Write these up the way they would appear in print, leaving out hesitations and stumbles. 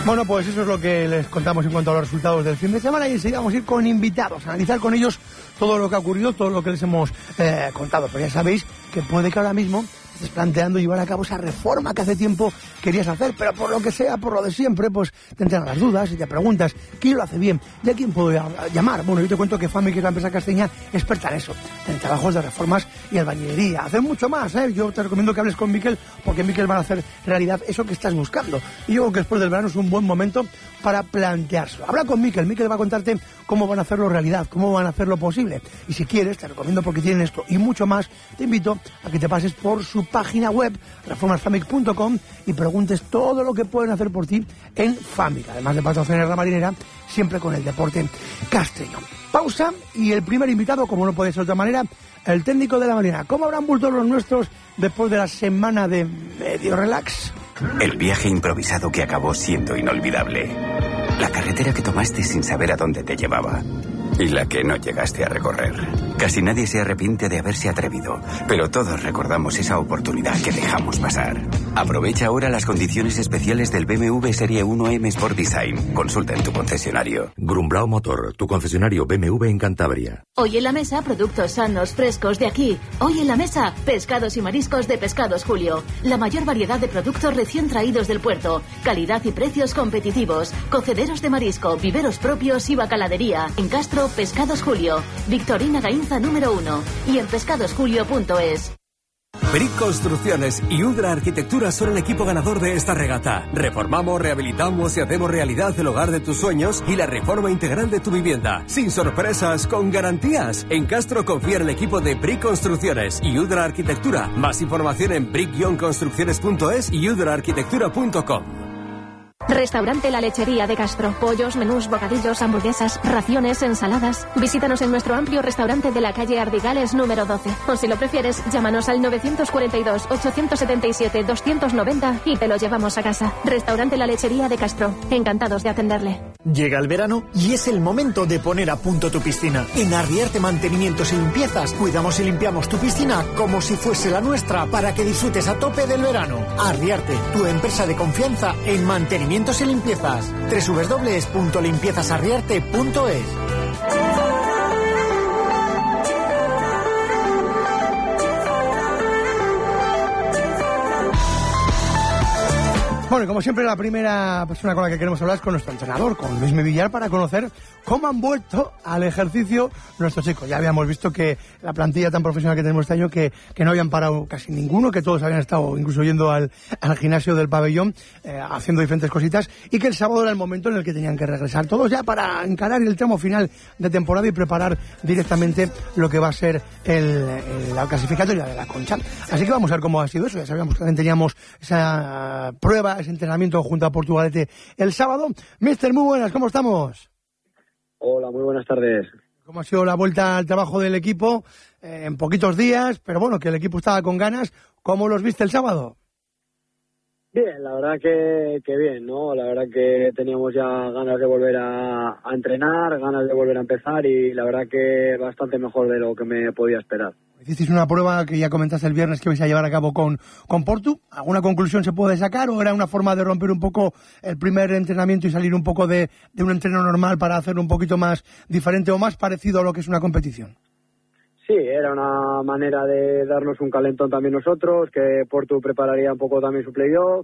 Bueno, pues eso es lo que les contamos en cuanto a los resultados del fin de semana, y enseguida vamos a ir con invitados, a analizar con ellos todo lo que ha ocurrido, todo lo que les hemos contado. Pero ya sabéis que puede que ahora mismo estés planteando llevar a cabo esa reforma que hace tiempo querías hacer, pero por lo que sea, por lo de siempre, pues te entran las dudas y te preguntas quién lo hace bien y a quién puedo llamar. Bueno, yo te cuento que FAMIC es la empresa castellana experta en eso, en trabajos de reformas y albañilería. Hacen mucho más, ¿eh? Yo te recomiendo que hables con Miquel, porque Miquel va a hacer realidad eso que estás buscando. Y yo creo que después del verano es un buen momento para planteárselo. Habla con Miquel. Miquel va a contarte cómo van a hacerlo realidad, cómo van a hacerlo posible. Y si quieres, te recomiendo, porque tienen esto y mucho más, te invito a que te pases por su página web, reformasfamic.com, y preguntes todo lo que pueden hacer por ti en FAMIC. Además de patrocinar la marinera, siempre con el deporte castellano. Pausa, y el primer invitado, como no puede ser de otra manera, el técnico de la marinera. ¿Cómo habrán vuelto los nuestros después de la semana de medio relax? El viaje improvisado que acabó siendo inolvidable. La carretera que tomaste sin saber a dónde te llevaba. Y la que no llegaste a recorrer. Casi nadie se arrepiente de haberse atrevido, pero todos recordamos esa oportunidad que dejamos pasar. Aprovecha ahora las condiciones especiales del BMW Serie 1 M Sport Design. Consulta en tu concesionario. Grumbrao Motor, tu concesionario BMW en Cantabria. Hoy en la mesa, productos sanos, frescos de aquí. Hoy en la mesa, pescados y mariscos de Pescados Julio. La mayor variedad de productos recién traídos del puerto. Calidad y precios competitivos. Cocederos de marisco, viveros propios y bacaladería. En Castro, Pescados Julio. Victorina Gainza número 1. Y en pescadosjulio.es. Brick Construcciones y Udra Arquitectura son el equipo ganador de esta regata. Reformamos, rehabilitamos y hacemos realidad el hogar de tus sueños y la reforma integral de tu vivienda. Sin sorpresas, con garantías. En Castro confía en el equipo de Brick Construcciones y Udra Arquitectura. Más información en brick-construcciones.es y udraarquitectura.com. Restaurante La Lechería de Castro. Pollos, menús, bocadillos, hamburguesas, raciones, ensaladas. Visítanos en nuestro amplio restaurante de la calle Ardigales número 12. O si lo prefieres, llámanos al 942-877-290 y te lo llevamos a casa. Restaurante La Lechería de Castro. Encantados de atenderle. Llega el verano y es el momento de poner a punto tu piscina. En Arriarte Mantenimientos y Limpiezas cuidamos y limpiamos tu piscina como si fuese la nuestra, para que disfrutes a tope del verano. Arriarte, tu empresa de confianza en mantenimientos y limpiezas. www.limpiezasarriarte.es. Bueno, y como siempre, la primera persona con la que queremos hablar es con nuestro entrenador, con Luis Villar, para conocer cómo han vuelto al ejercicio nuestros chicos. Ya habíamos visto que la plantilla tan profesional que tenemos este año, que no habían parado casi ninguno, que todos habían estado incluso yendo al gimnasio del pabellón, haciendo diferentes cositas, y que el sábado era el momento en el que tenían que regresar todos ya para encarar el tramo final de temporada y preparar directamente lo que va a ser la clasificatoria de la Concha. Así que vamos a ver cómo ha sido eso. Ya sabíamos que también teníamos esa prueba, ese entrenamiento junto a Portugalete el sábado. Mister, muy buenas, ¿cómo estamos? Hola, muy buenas tardes. ¿Cómo ha sido la vuelta al trabajo del equipo en poquitos días? Pero bueno, que el equipo estaba con ganas. ¿Cómo los viste el sábado? Bien, la verdad que bien, ¿no? La verdad que teníamos ya ganas de volver a entrenar, ganas de volver a empezar, y la verdad que bastante mejor de lo que me podía esperar. Hicisteis una prueba que ya comentaste el viernes que vais a llevar a cabo con Portu. ¿Alguna conclusión se puede sacar, o era una forma de romper un poco el primer entrenamiento y salir un poco de un entreno normal para hacerlo un poquito más diferente o más parecido a lo que es una competición? Sí, era una manera de darnos un calentón también nosotros, que Portu prepararía un poco también su playoff,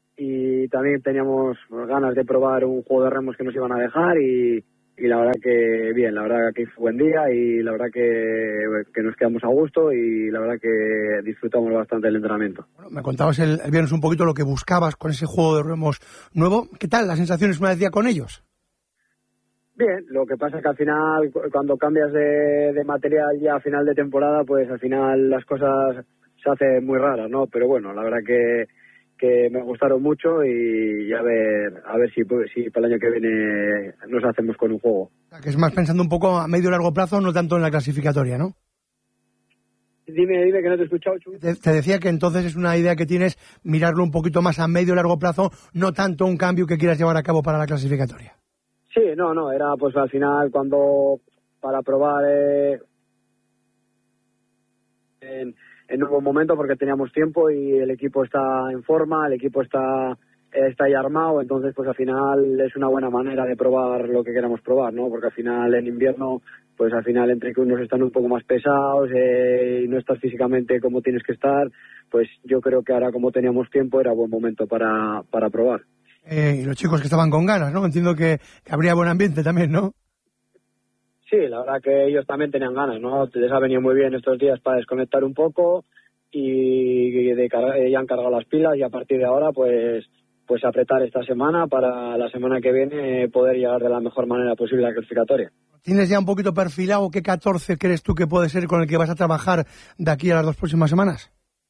y también teníamos ganas de probar un juego de remos que nos iban a dejar, y la verdad que bien, la verdad que fue buen día, y la verdad que nos quedamos a gusto, y la verdad que disfrutamos bastante del entrenamiento. Bueno, me contabas el viernes un poquito lo que buscabas con ese juego de remos nuevo. ¿Qué tal las sensaciones una vez día con ellos? Bien, lo que pasa es que al final, cuando cambias de material ya a final de temporada, pues al final las cosas se hacen muy raras, ¿no? Pero bueno, la verdad que me gustaron mucho, y a ver si para el año que viene nos hacemos con un juego. Que es más pensando un poco a medio y largo plazo, no tanto en la clasificatoria, ¿no? Dime, que no te he escuchado, Chu. Te decía que entonces es una idea que tienes, mirarlo un poquito más a medio y largo plazo, no tanto un cambio que quieras llevar a cabo para la clasificatoria. Sí, no, era pues al final para probar en un buen momento, porque teníamos tiempo y el equipo está en forma, el equipo está está ya armado, entonces pues al final es una buena manera de probar lo que queramos probar, ¿no? Porque al final en invierno, pues al final entre que unos están un poco más pesados y no estás físicamente como tienes que estar, pues yo creo que ahora como teníamos tiempo era buen momento para probar. Y los chicos que estaban con ganas, ¿no? Entiendo que habría buen ambiente también, ¿no? Sí, la verdad que ellos también tenían ganas, ¿no? Les ha venido muy bien estos días para desconectar un poco y ya han cargado las pilas y a partir de ahora pues apretar esta semana para la semana que viene poder llegar de la mejor manera posible a la clasificatoria. ¿Tienes ya un poquito perfilado qué 14 crees tú que puede ser con el que vas a trabajar de aquí a las 2 próximas semanas?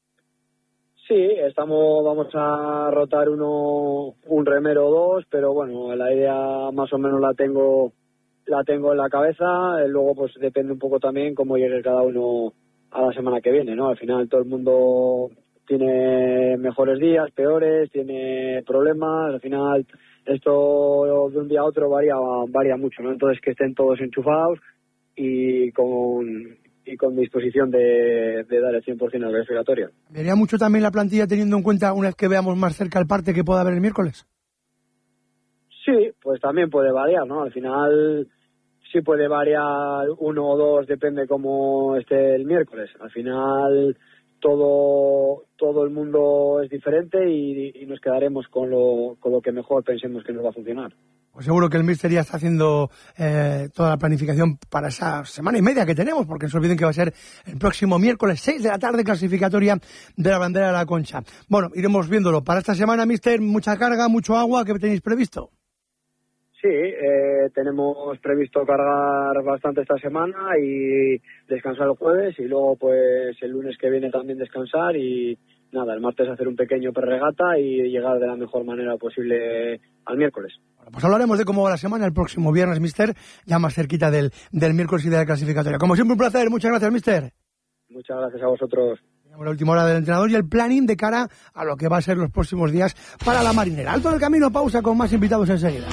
Sí, vamos a rotar un remero o 2, pero bueno, la idea más o menos la tengo en la cabeza, luego pues depende un poco también cómo llegue cada uno a la semana que viene, ¿no? Al final todo el mundo tiene mejores días, peores, tiene problemas, al final esto de un día a otro varía mucho, ¿no? Entonces que estén todos enchufados y con disposición de dar el 100% a la clasificatoria. ¿Vería mucho también la plantilla teniendo en cuenta una vez que veamos más cerca el parte que pueda haber el miércoles? Sí, pues también puede variar, ¿no? Al final sí puede variar 1 o 2, depende cómo esté el miércoles. Al final todo el mundo es diferente y nos quedaremos con lo que mejor pensemos que nos va a funcionar. Pues seguro que el míster ya está haciendo toda la planificación para esa semana y media que tenemos, porque no se olviden que va a ser el próximo miércoles 6 de la tarde, clasificatoria de la bandera de la Concha. Bueno, iremos viéndolo. Para esta semana, míster, mucha carga, mucho agua, ¿qué tenéis previsto? Sí, tenemos previsto cargar bastante esta semana y descansar el jueves y luego pues el lunes que viene también descansar y nada, el martes hacer un pequeño preregata y llegar de la mejor manera posible al miércoles. Bueno, pues hablaremos de cómo va la semana el próximo viernes, míster, ya más cerquita del miércoles y de la clasificatoria. Como siempre un placer, muchas gracias, míster. Muchas gracias a vosotros. La última hora del entrenador y el planning de cara a lo que va a ser los próximos días para la Marinera. Alto en el camino, pausa con más invitados enseguida.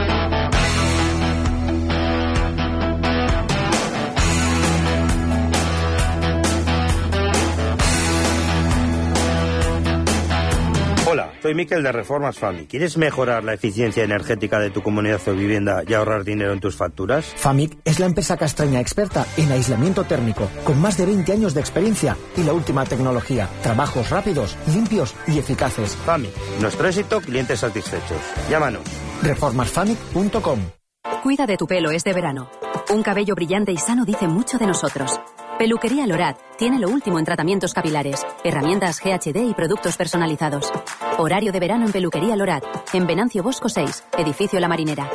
Hola, soy Miquel de Reformas Famic. ¿Quieres mejorar la eficiencia energética de tu comunidad o vivienda y ahorrar dinero en tus facturas? Famic es la empresa castreña experta en aislamiento térmico, con más de 20 años de experiencia y la última tecnología. Trabajos rápidos, limpios y eficaces. Famic, nuestro éxito, clientes satisfechos. Llámanos. Reformasfamic.com. Cuida de tu pelo este verano. Un cabello brillante y sano dice mucho de nosotros. Peluquería Lorat tiene lo último en tratamientos capilares, herramientas GHD y productos personalizados. Horario de verano en Peluquería Lorat, en Venancio Bosco 6, edificio La Marinera.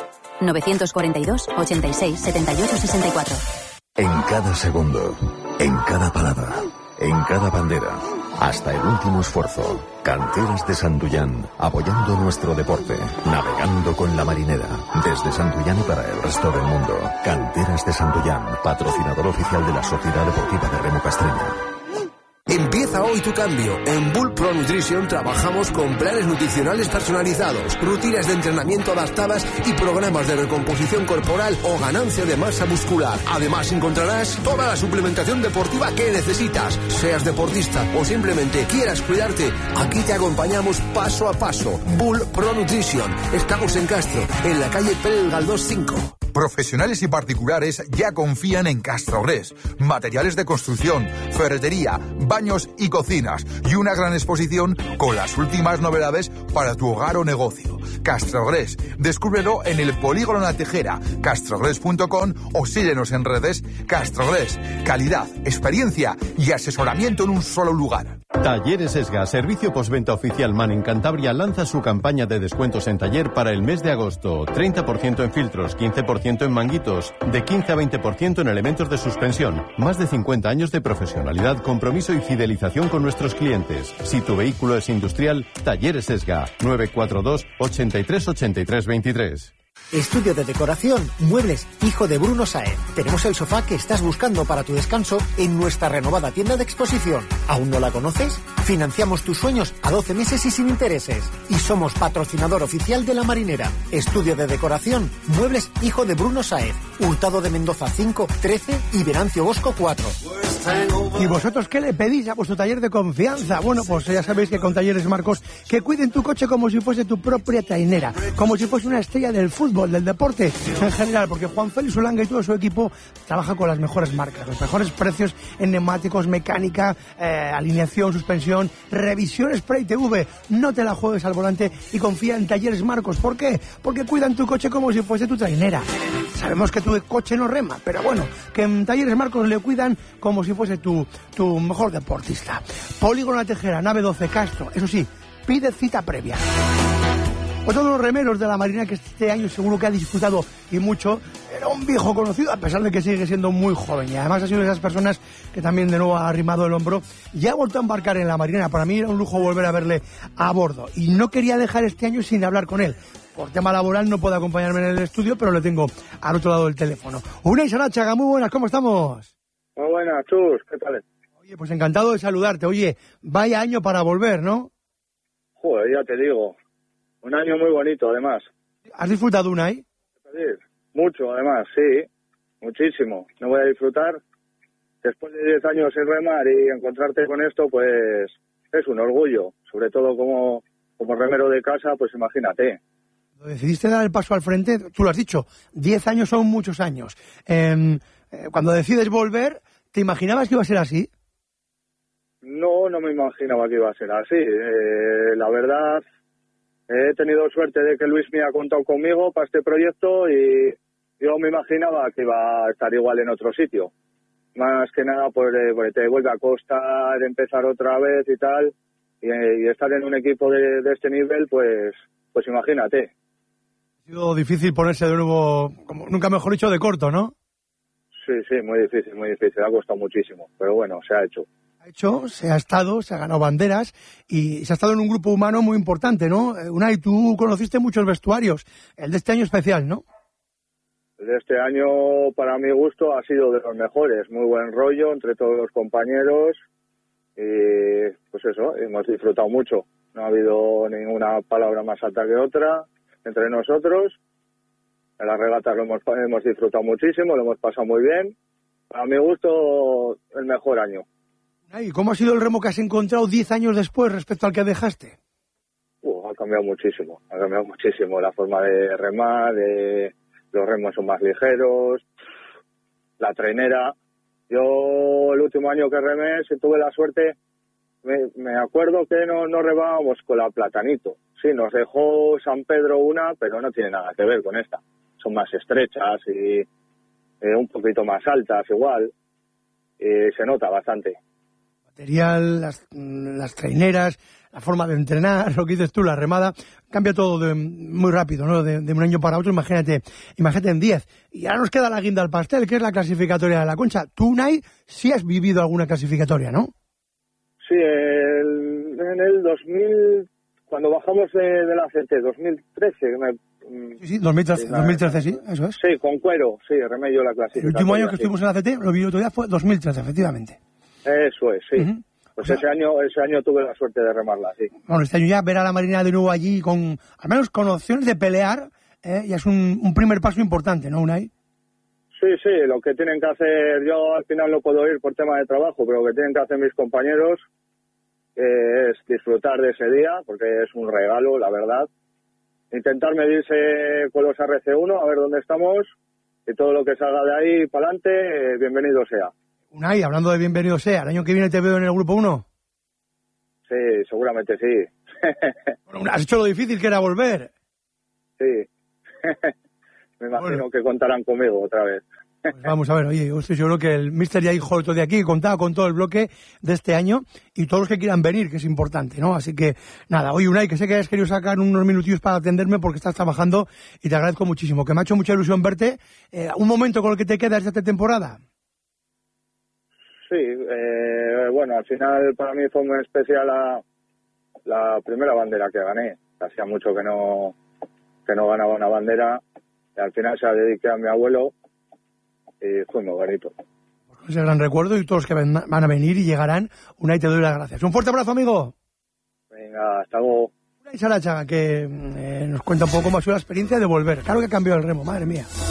942 86 78 64. En cada segundo, en cada palabra, en cada bandera, hasta el último esfuerzo. Canteras de Santullán, apoyando nuestro deporte, navegando con la Marinera, desde Santullán y para el resto del mundo. Canteras de Santullán, patrocinador oficial de la Sociedad Deportiva de Remo Castreña. Empieza hoy tu cambio. En Bull Pro Nutrition trabajamos con planes nutricionales personalizados, rutinas de entrenamiento adaptadas y programas de recomposición corporal o ganancia de masa muscular. Además encontrarás toda la suplementación deportiva que necesitas. Seas deportista o simplemente quieras cuidarte, aquí te acompañamos paso a paso. Bull Pro Nutrition. Estamos en Castro, en la calle Pérez Galdós 5. Profesionales y particulares ya confían en Castrogres. Materiales de construcción, ferretería, baños y cocinas. Y una gran exposición con las últimas novedades para tu hogar o negocio. Castrogres. Descúbrelo en el Polígono La Tejera, castrogres.com o síguenos en redes. Castrogres. Calidad, experiencia y asesoramiento en un solo lugar. Talleres Esga, servicio postventa oficial MAN en Cantabria, lanza su campaña de descuentos en taller para el mes de agosto. 30% en filtros, 15% en manguitos, de 15 a 20% en elementos de suspensión. Más de 50 años de profesionalidad, compromiso y fidelización con nuestros clientes. Si tu vehículo es industrial, Talleres Esga, 942 83 83 23. Estudio de decoración, muebles, hijo de Bruno Sáez. Tenemos el sofá que estás buscando para tu descanso en nuestra renovada tienda de exposición. ¿Aún no la conoces? Financiamos tus sueños a 12 meses y sin intereses. Y somos patrocinador oficial de La Marinera. Estudio de decoración, muebles, hijo de Bruno Sáez. Hurtado de Mendoza 5, 13 y Venancio Bosco 4. ¿Y vosotros qué le pedís a vuestro taller de confianza? Bueno, pues ya sabéis que con Talleres Marcos, que cuiden tu coche como si fuese tu propia trainera, como si fuese una estrella del fútbol, del deporte en general, porque Juan Félix Olanga y todo su equipo trabaja con las mejores marcas, los mejores precios en neumáticos, mecánica, alineación, suspensión, revisión Spray TV. No te la juegues al volante y confía en Talleres Marcos. ¿Por qué? Porque cuidan tu coche como si fuese tu trainera. Sabemos que tu coche no rema, pero bueno, que en Talleres Marcos le cuidan como si fuese tu mejor deportista. Polígono La Tejera, nave 12, Castro. Eso sí, pide cita previa. Pues todos los remeros de la Marina, que este año seguro que ha disfrutado y mucho, era un viejo conocido, a pesar de que sigue siendo muy joven. Y además ha sido de esas personas que también de nuevo ha arrimado el hombro y ha vuelto a embarcar en la Marina. Para mí era un lujo volver a verle a bordo. Y no quería dejar este año sin hablar con él. Por tema laboral no puede acompañarme en el estudio, pero le tengo al otro lado del teléfono. Unai Sarachaga, muy buenas, ¿cómo estamos? Muy buenas, Chus, ¿qué tal? Oye, pues encantado de saludarte. Oye, vaya año para volver, ¿no? Joder, ya te digo. Un año muy bonito, además. ¿Has disfrutado, Unai? Mucho, además, sí. Muchísimo. No voy a disfrutar. Después de 10 años sin remar y encontrarte con esto, pues es un orgullo. Sobre todo como remero de casa, pues imagínate. Decidiste dar el paso al frente, tú lo has dicho, 10 años son muchos años. Cuando decides volver, ¿te imaginabas que iba a ser así? No me imaginaba que iba a ser así. La verdad, he tenido suerte de que Luis me ha contado conmigo para este proyecto y yo me imaginaba que iba a estar igual en otro sitio. Más que nada porque te vuelve a costar empezar otra vez y tal, y estar en un equipo de este nivel, pues imagínate. Ha sido difícil ponerse de nuevo, como nunca mejor dicho, de corto, ¿no? Sí, muy difícil, ha costado muchísimo, pero bueno, se ha hecho. Se ha estado, se ha ganado banderas y se ha estado en un grupo humano muy importante, ¿no? Unai, tú conociste muchos vestuarios, el de este año especial, ¿no? El de este año, para mi gusto, ha sido de los mejores, muy buen rollo entre todos los compañeros y pues eso, hemos disfrutado mucho, no ha habido ninguna palabra más alta que otra entre nosotros. En las regatas lo hemos disfrutado muchísimo, lo hemos pasado muy bien. A mi gusto, el mejor año. ¿Y cómo ha sido el remo que has encontrado 10 años después respecto al que dejaste? Ha cambiado muchísimo la forma de remar, los remos son más ligeros, la trainera. Yo el último año que remé, si tuve la suerte, me acuerdo que no remábamos con la Platanito. Sí, nos dejó San Pedro una, pero no tiene nada que ver con esta. Son más estrechas y un poquito más altas igual, y se nota bastante. Material, las traineras, la forma de entrenar, lo que dices tú, la remada, cambia todo muy rápido, ¿no? De un año para otro, imagínate en 10. Y ahora nos queda la guinda al pastel, que es la clasificatoria de la Concha. Tú, Unai, sí has vivido alguna clasificatoria, ¿no? Sí, en el 2000, cuando bajamos de la CT, 2013. Sí, 2013, sí, eso es. Sí, con Cuero, sí, remé yo la clasificatoria. El último año que estuvimos en la CT, lo vi otro día, fue 2013, efectivamente. Eso es, sí. Pues ese año tuve la suerte de remarla, sí. Bueno, este año ya ver a la Marina de nuevo allí, al menos con opciones de pelear, ya es un primer paso importante, ¿no, Unai? Sí, lo que tienen que hacer, yo al final no puedo ir por tema de trabajo, pero lo que tienen que hacer mis compañeros es disfrutar de ese día, porque es un regalo, la verdad. Intentar medirse con los RC1, a ver dónde estamos, y todo lo que salga de ahí para adelante, bienvenido sea. Unai, hablando de bienvenido sea, ¿el año que viene te veo en el Grupo 1? Sí, seguramente sí. Bueno, has hecho lo difícil que era volver. Sí. Me imagino que contarán conmigo otra vez. Pues vamos a ver, oye, yo estoy seguro que el Mister ya dijo todo de aquí, contaba con todo el bloque de este año y todos los que quieran venir, que es importante, ¿no? Así que, nada, oye, Unai, que sé que has querido sacar unos minutillos para atenderme porque estás trabajando y te agradezco muchísimo, que me ha hecho mucha ilusión verte. ¿Un momento con el que te quedas de esta temporada? Sí, bueno, al final para mí fue muy especial la primera bandera que gané. Hacía mucho que no ganaba una bandera y al final se la dediqué a mi abuelo y fue muy bonito. Ese gran recuerdo y todos los que van a venir y llegarán, Unai, te doy las gracias. Un fuerte abrazo, amigo. Venga, hasta luego. Unai Sarachaga, que nos cuenta un poco más sobre la experiencia de volver. Claro que cambió el remo, madre mía.